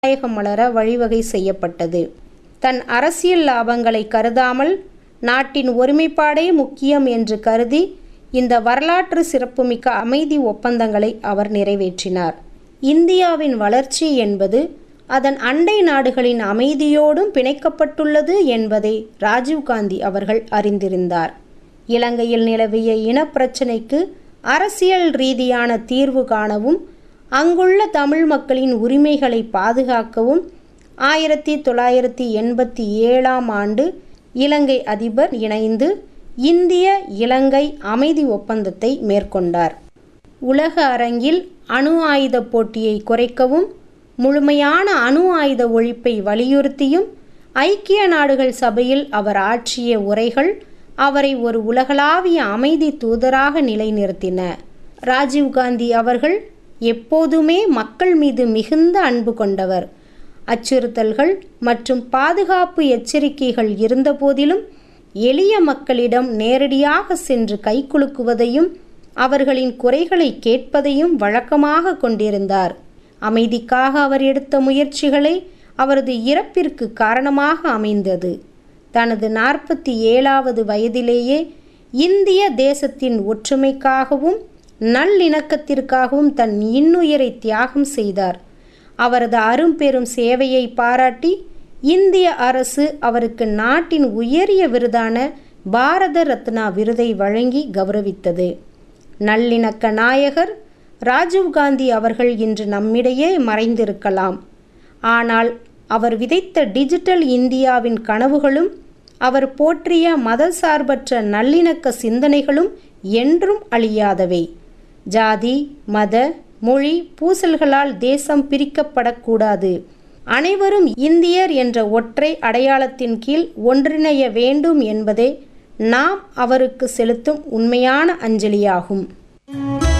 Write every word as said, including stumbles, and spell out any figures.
ஜனநாயகம் மலர வழிவகை செய்யப்பட்டது. தன் அரசியல் லாபங்களை கருதாமல் நாட்டின் ஒருமைப்பாடே முக்கியம் என்று கருதி இந்த வரலாற்று சிறப்புமிக்க அமைதி ஒப்பந்தங்களை அவர் நிறைவேற்றினார். இந்தியாவின் வளர்ச்சி என்பது அதன் அண்டை நாடுகளின் அமைதியோடும் பிணைக்கப்பட்டுள்ளது என்பதை ராஜீவ்காந்தி அவர்கள் அறிந்திருந்தார். இலங்கையில் நிலவிய இனப்பிரச்சினைக்கு அரசியல் ரீதியான தீர்வு காணவும் அங்குள்ள தமிழ் மக்களின் உரிமைகளை பாதுகாக்கவும் ஆயிரத்தி தொள்ளாயிரத்தி எண்பத்தி ஏழாம் ஆண்டு இலங்கை அதிபர் இணைந்து இந்திய இலங்கை அமைதி ஒப்பந்தத்தை மேற்கொண்டார். உலக அரங்கில் அணு ஆயுத போட்டியை குறைக்கவும் முழுமையான அணு ஆயுத ஒழிப்பை வலியுறுத்தியும் ஐக்கிய நாடுகள் சபையில் அவர் ஆற்றிய உரைகள் அவரை ஒரு உலகளாவிய அமைதி தூதராக நிலைநிறுத்தின. ராஜீவ்காந்தி அவர்கள் எப்போதுமே மக்கள் மீது மிகுந்த அன்பு கொண்டவர். அச்சுறுத்தல்கள் மற்றும் பாதுகாப்பு எச்சரிக்கைகள் இருந்தபோதிலும் எளிய மக்களிடம் நேரடியாக சென்று கைகுலுக்குவதையும் அவர்களின் குறைகளை கேட்பதையும் வழக்கமாக கொண்டிருந்தார். அமைதிக்காக அவர் எடுத்த முயற்சிகளை அவரது இறப்பிற்கு காரணமாக அமைந்தது. தனது நாற்பத்தி ஏழாவது வயதிலேயே இந்திய தேசத்தின் ஒற்றுமைக்காகவும் நல்லிணக்கத்திற்காகவும் தன் இன்னுயிரை தியாகம் செய்தார். அவரது அரும்பெரும் சேவையை பாராட்டி இந்திய அரசு அவருக்கு நாட்டின் உயரிய விருதான பாரத ரத்னா விருதை வழங்கி கௌரவித்தது. நல்லிணக்க நாயகர் ராஜீவ்காந்தி அவர்கள் இன்று நம்மிடையே மறைந்திருக்கலாம். ஆனால் அவர் விதைத்த டிஜிட்டல் இந்தியாவின் கனவுகளும் அவர் போற்றிய மதசார்பற்ற நல்லிணக்க சிந்தனைகளும் என்றும் அழியாதவை. ஜாதி மத மொழி பூசல்களால் தேசம் பிரிக்கப்படக்கூடாது. அனைவரும் இந்தியர் என்ற ஒற்றை அடையாளத்தின் கீழ் ஒன்றிணைய வேண்டும் என்பதே நாம் அவருக்கு செலுத்தும் உண்மையான அஞ்சலியாகும்.